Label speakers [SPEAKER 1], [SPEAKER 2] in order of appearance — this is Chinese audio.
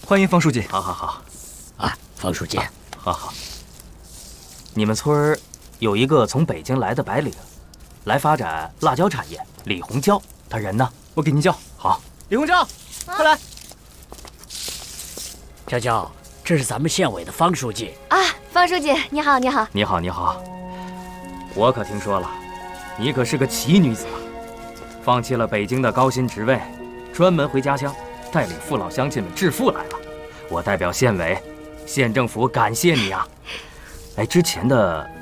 [SPEAKER 1] 欢迎方书记。
[SPEAKER 2] 好好好，
[SPEAKER 3] 啊，方书记，
[SPEAKER 2] 好好。你们村儿有一个从北京来的白领，来发展辣椒产业，李红娇，他人呢？
[SPEAKER 1] 我给您叫。
[SPEAKER 2] 好，
[SPEAKER 1] 李红娇，快来。
[SPEAKER 3] 娇娇，这是咱们县委的方书记
[SPEAKER 4] 啊，方书记，你好，你好，
[SPEAKER 2] 你好，你好。我可听说了，你可是个奇女子啊，放弃了北京的高薪职位，专门回家乡带领父老乡亲们致富来了。我代表县委、县政府感谢你啊。哎，之前的